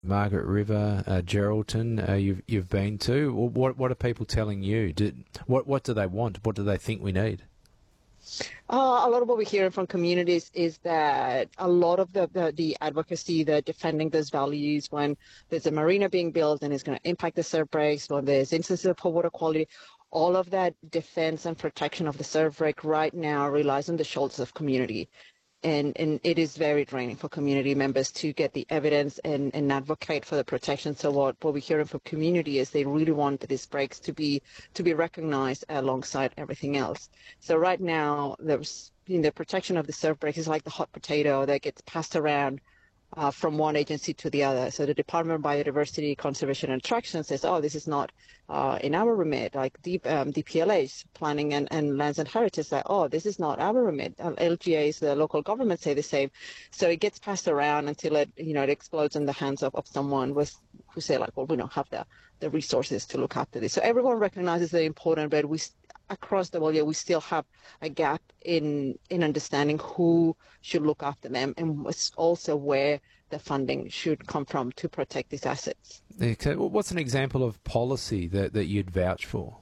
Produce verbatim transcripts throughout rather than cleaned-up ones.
Margaret River, uh, Geraldton, uh, you've you've been to. What what are people telling you? Did, what what do they want? What do they think we need? Uh, a lot of what we're hearing from communities is that a lot of the, the, the advocacy, the defending those values when there's a marina being built and it's going to impact the surf breaks, when there's instances of poor water quality, all of that defense and protection of the surf break right now relies on the shoulders of community. And, and it is very draining for community members to get the evidence and, and advocate for the protection. So what, what we're hearing from community is they really want these breaks to be to be recognized alongside everything else. So right now, there's you know, the protection of the surf breaks is like the hot potato that gets passed around uh, from one agency to the other. So the Department of Biodiversity, Conservation and Attraction says, oh, this is not uh, in our remit, like D, um, D P L H, Planning and, and Lands and Heritage, say, oh, this is not our remit. Uh, L G As, the local government, say the same. So it gets passed around until it, you know, it explodes in the hands of, of someone with, who say like, well, we don't have the, the resources to look after this. So everyone recognizes the important, but we across the world, yeah, we still have a gap in in understanding who should look after them and also where the funding should come from to protect these assets. Okay. What's an example of policy that, that you'd vouch for?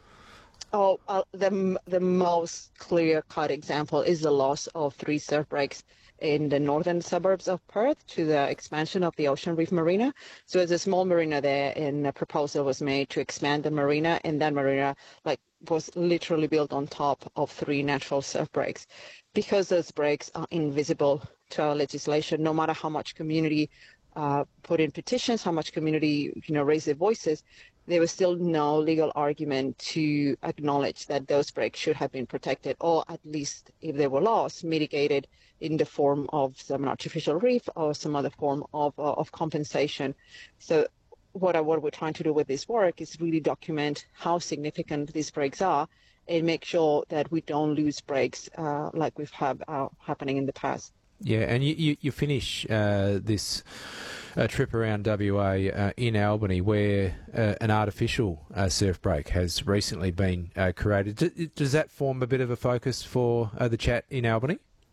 Oh, uh, the the most clear-cut example is the loss of three surf breaks in the northern suburbs of Perth to the expansion of the Ocean Reef Marina. So there's a small marina there, and a proposal was made to expand the marina, and that marina like was literally built on top of three natural surf breaks. Because those breaks are invisible to our legislation, no matter how much community uh, put in petitions, how much community you know raise their voices, there was still no legal argument to acknowledge that those breaks should have been protected, or at least, if they were lost, mitigated in the form of some artificial reef or some other form of uh, of compensation. So what, I, what we're trying to do with this work is really document how significant these breaks are and make sure that we don't lose breaks uh, like we've had uh, happening in the past. Yeah, and you, you, you finish uh, this uh, trip around W A uh, in Albany where uh, an artificial uh, surf break has recently been uh, created. D- does that form a bit of a focus for uh, the chat in Albany?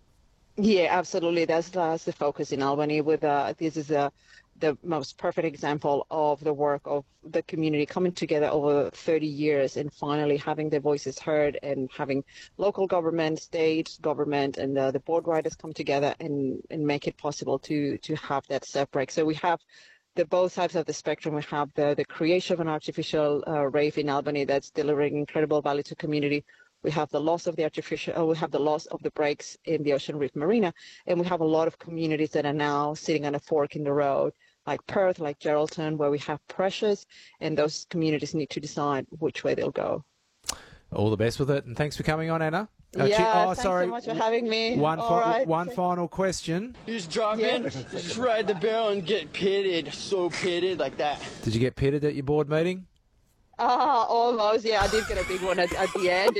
Yeah, absolutely. That's, that's the focus in Albany. With uh, this is a the most perfect example of the work of the community coming together over thirty years and finally having their voices heard and having local government, state government, and uh, the board riders come together and, and make it possible to to have that surf break. So we have the both sides of the spectrum. We have the, the creation of an artificial uh, reef in Albany that's delivering incredible value to community. We have the loss of the artificial, uh, we have the loss of the breaks in the Ocean Reef Marina, and we have a lot of communities that are now sitting on a fork in the road, like Perth, like Geraldton, where we have pressures, and those communities need to decide which way they'll go. All the best with it, and thanks for coming on, Anna. Uh, yeah, che- oh, thanks sorry. so much for having me. One, fi- right. one final question. You just drop yeah. in, just ride the barrel and get pitted, so pitted like that. Did you get pitted at your board meeting? Ah, uh, almost. Yeah, I did get a big one at, at the end. It,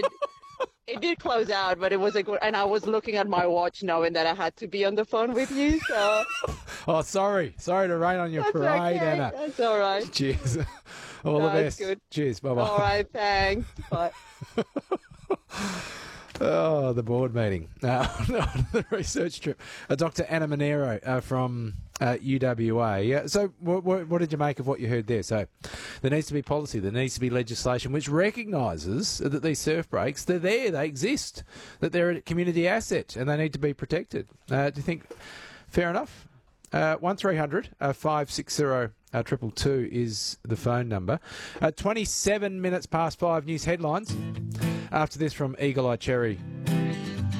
it did close out, but it was a good. And I was looking at my watch, knowing that I had to be on the phone with you. So. Oh, sorry, sorry to rain on your That's parade, okay. Anna. That's all right. Cheers. All no, the best. Good. Cheers. Bye bye. All right. Thanks. Bye. Oh, the board meeting. Uh, the research trip. Uh, Doctor Anna Monero uh, from uh, U W A. Yeah, so what, what, what did you make of what you heard there? So there needs to be policy, there needs to be legislation which recognises that these surf breaks, they're there, they exist, that they're a community asset and they need to be protected. Uh, do you think fair enough? Uh, one three hundred five six zero uh, two two two is the phone number. Uh, twenty-seven minutes past five, news headlines. After this from Eagle Eye Cherry.